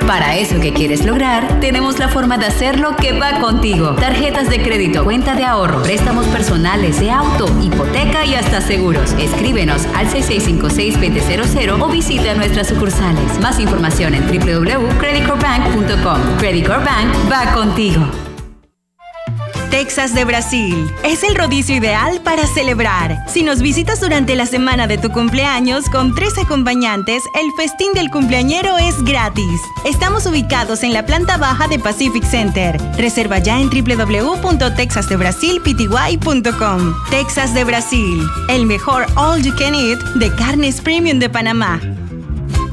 Para eso que quieres lograr, tenemos la forma de hacerlo que va contigo. Tarjetas de crédito, cuenta de ahorro, préstamos personales de auto, hipoteca y hasta seguros. Escríbenos al 6656-2000 o visita nuestras sucursales. Más información en www.creditcorpbank.com. Credit Corp Bank va contigo. Texas de Brasil es el rodicio ideal para celebrar. Si nos visitas durante la semana de tu cumpleaños con 3 acompañantes, el festín del cumpleañero es gratis. Estamos ubicados en la planta baja de Pacific Center. Reserva ya en www.texasdebrasilpty.com. Texas de Brasil, el mejor all you can eat de carnes premium de Panamá.